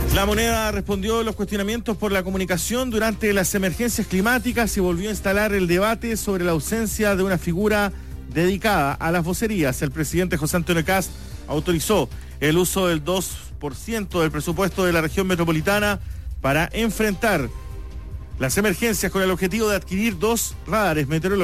La Moneda respondió los cuestionamientos por la comunicación durante las emergencias climáticas y volvió a instalar el debate sobre la ausencia de una figura dedicada a las vocerías. El presidente José Antonio Kast autorizó el uso del 2% del presupuesto de la región metropolitana para enfrentar las emergencias con el objetivo de adquirir 2 radares meteorológicos.